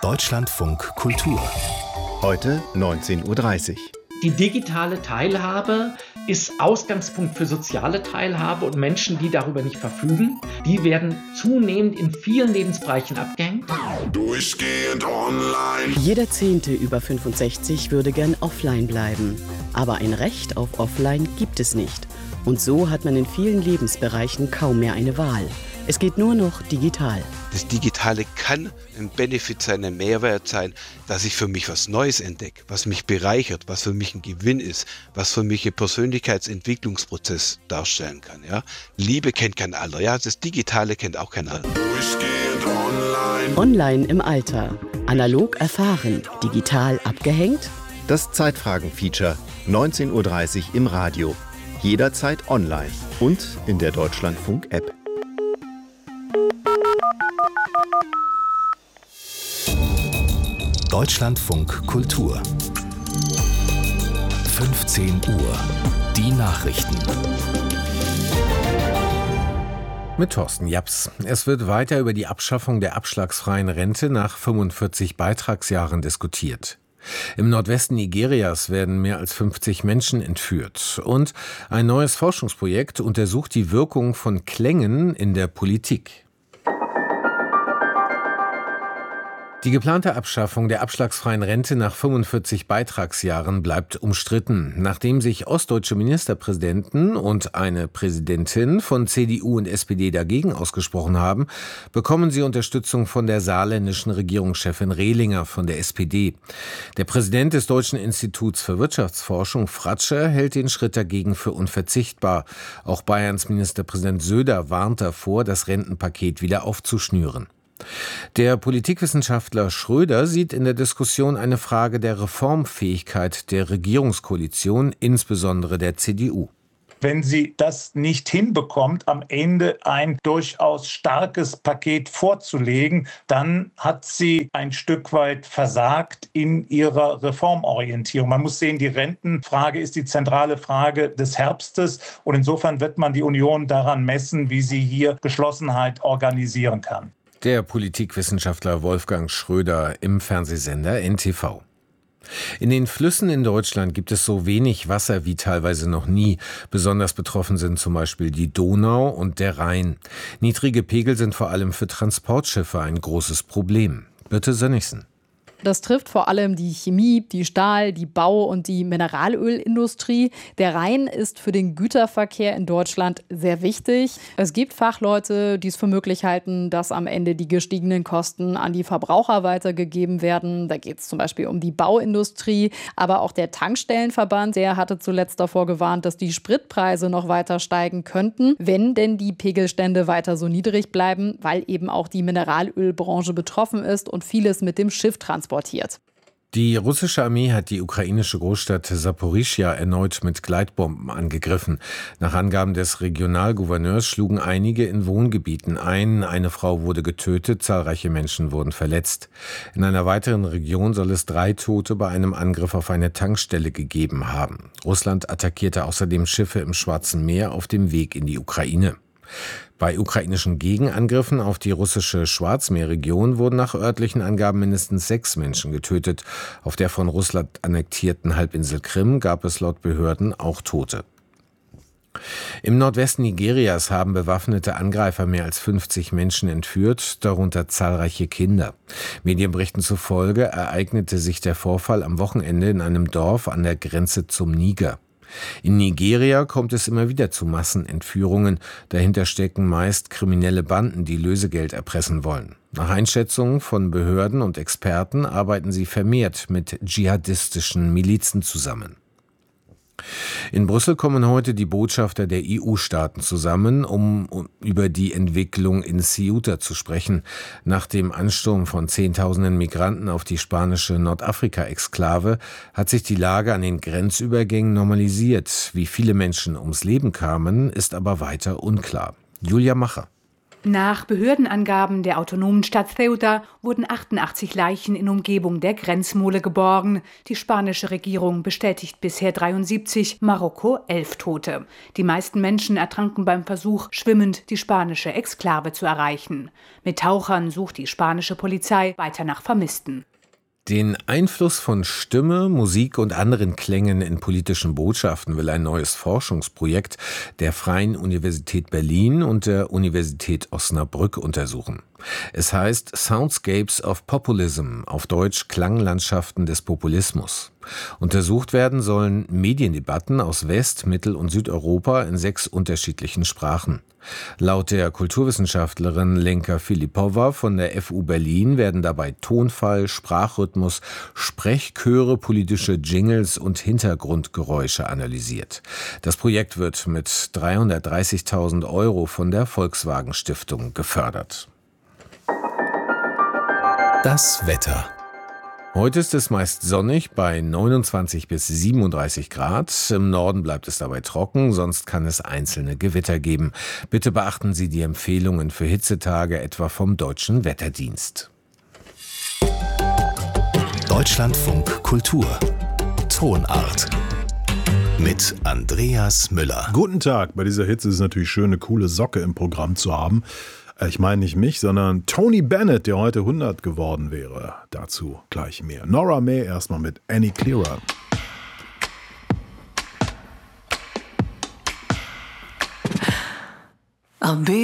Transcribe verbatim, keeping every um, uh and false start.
Deutschlandfunk Kultur. Heute neunzehn Uhr dreißig. Die digitale Teilhabe ist Ausgangspunkt für soziale Teilhabe und Menschen, die darüber nicht verfügen, die werden zunehmend in vielen Lebensbereichen abgehängt. Durchgehend online. Jeder Zehnte über fünfundsechzig würde gern offline bleiben. Aber ein Recht auf Offline gibt es nicht. Und so hat man in vielen Lebensbereichen kaum mehr eine Wahl. Es geht nur noch digital. Das Digitale kann ein Benefit sein, ein Mehrwert sein, dass ich für mich was Neues entdecke, was mich bereichert, was für mich ein Gewinn ist, was für mich einen Persönlichkeitsentwicklungsprozess darstellen kann. Ja? Liebe kennt kein Alter, ja? Das Digitale kennt auch kein Alter. Durchgehend online. Online im Alter. Analog erfahren, digital abgehängt? Das Zeitfragen-Feature, neunzehn Uhr dreißig im Radio. Jederzeit online und in der Deutschlandfunk-App. Deutschlandfunk Kultur. fünfzehn Uhr. Die Nachrichten. Mit Thorsten Japs. Es wird weiter über die Abschaffung der abschlagsfreien Rente nach fünfundvierzig Beitragsjahren diskutiert. Im Nordwesten Nigerias werden mehr als fünfzig Menschen entführt. Und ein neues Forschungsprojekt untersucht die Wirkung von Klängen in der Politik. Die geplante Abschaffung der abschlagsfreien Rente nach fünfundvierzig Beitragsjahren bleibt umstritten. Nachdem sich ostdeutsche Ministerpräsidenten und eine Präsidentin von C D U und S P D dagegen ausgesprochen haben, bekommen sie Unterstützung von der saarländischen Regierungschefin Rehlinger von der S P D. Der Präsident des Deutschen Instituts für Wirtschaftsforschung, Fratscher, hält den Schritt dagegen für unverzichtbar. Auch Bayerns Ministerpräsident Söder warnt davor, das Rentenpaket wieder aufzuschnüren. Der Politikwissenschaftler Schröder sieht in der Diskussion eine Frage der Reformfähigkeit der Regierungskoalition, insbesondere der C D U. Wenn sie das nicht hinbekommt, am Ende ein durchaus starkes Paket vorzulegen, dann hat sie ein Stück weit versagt in ihrer Reformorientierung. Man muss sehen, die Rentenfrage ist die zentrale Frage des Herbstes und insofern wird man die Union daran messen, wie sie hier Geschlossenheit organisieren kann. Der Politikwissenschaftler Wolfgang Schröder im Fernsehsender N T V. In den Flüssen in Deutschland gibt es so wenig Wasser wie teilweise noch nie. Besonders betroffen sind zum Beispiel die Donau und der Rhein. Niedrige Pegel sind vor allem für Transportschiffe ein großes Problem. Birte Sönnigsen. Das trifft vor allem die Chemie, die Stahl-, die Bau- und die Mineralölindustrie. Der Rhein ist für den Güterverkehr in Deutschland sehr wichtig. Es gibt Fachleute, die es für möglich halten, dass am Ende die gestiegenen Kosten an die Verbraucher weitergegeben werden. Da geht es zum Beispiel um die Bauindustrie. Aber auch der Tankstellenverband, der hatte zuletzt davor gewarnt, dass die Spritpreise noch weiter steigen könnten, wenn denn die Pegelstände weiter so niedrig bleiben, weil eben auch die Mineralölbranche betroffen ist und vieles mit dem Schiff transportiert. Die russische Armee hat die ukrainische Großstadt Saporischschja erneut mit Gleitbomben angegriffen. Nach Angaben des Regionalgouverneurs schlugen einige in Wohngebieten ein. Eine Frau wurde getötet, zahlreiche Menschen wurden verletzt. In einer weiteren Region soll es drei Tote bei einem Angriff auf eine Tankstelle gegeben haben. Russland attackierte außerdem Schiffe im Schwarzen Meer auf dem Weg in die Ukraine. Bei ukrainischen Gegenangriffen auf die russische Schwarzmeerregion wurden nach örtlichen Angaben mindestens sechs Menschen getötet. Auf der von Russland annektierten Halbinsel Krim gab es laut Behörden auch Tote. Im Nordwesten Nigerias haben bewaffnete Angreifer mehr als fünfzig Menschen entführt, darunter zahlreiche Kinder. Medienberichten zufolge ereignete sich der Vorfall am Wochenende in einem Dorf an der Grenze zum Niger. In Nigeria kommt es immer wieder zu Massenentführungen. Dahinter stecken meist kriminelle Banden, die Lösegeld erpressen wollen. Nach Einschätzungen von Behörden und Experten arbeiten sie vermehrt mit dschihadistischen Milizen zusammen. In Brüssel kommen heute die Botschafter der E U-Staaten zusammen, um über die Entwicklung in Ceuta zu sprechen. Nach dem Ansturm von Zehntausenden Migranten auf die spanische Nordafrika-Exklave hat sich die Lage an den Grenzübergängen normalisiert. Wie viele Menschen ums Leben kamen, ist aber weiter unklar. Julia Macher. Nach Behördenangaben der autonomen Stadt Ceuta wurden achtundachtzig Leichen in Umgebung der Grenzmole geborgen. Die spanische Regierung bestätigt bisher dreiundsiebzig, Marokko elf Tote. Die meisten Menschen ertranken beim Versuch, schwimmend die spanische Exklave zu erreichen. Mit Tauchern sucht die spanische Polizei weiter nach Vermissten. Den Einfluss von Stimme, Musik und anderen Klängen in politischen Botschaften will ein neues Forschungsprojekt der Freien Universität Berlin und der Universität Osnabrück untersuchen. Es heißt Soundscapes of Populism, auf Deutsch Klanglandschaften des Populismus. Untersucht werden sollen Mediendebatten aus West-, Mittel- und Südeuropa in sechs unterschiedlichen Sprachen. Laut der Kulturwissenschaftlerin Lenka Filipowa von der F U Berlin werden dabei Tonfall, Sprachrhythmus, Sprechchöre, politische Jingles und Hintergrundgeräusche analysiert. Das Projekt wird mit dreihundertdreißigtausend Euro von der Volkswagen Stiftung gefördert. Das Wetter. Heute ist es meist sonnig bei neunundzwanzig bis siebenunddreißig Grad. Im Norden bleibt es dabei trocken, sonst kann es einzelne Gewitter geben. Bitte beachten Sie die Empfehlungen für Hitzetage etwa vom Deutschen Wetterdienst. Deutschlandfunk Kultur. Tonart. Mit Andreas Müller. Guten Tag. Bei dieser Hitze ist es natürlich schön, eine coole Socke im Programm zu haben. Ich meine nicht mich, sondern Tony Bennett, der heute hundert geworden wäre. Dazu gleich mehr. Nora May erstmal mit Annie Clearer. I'll be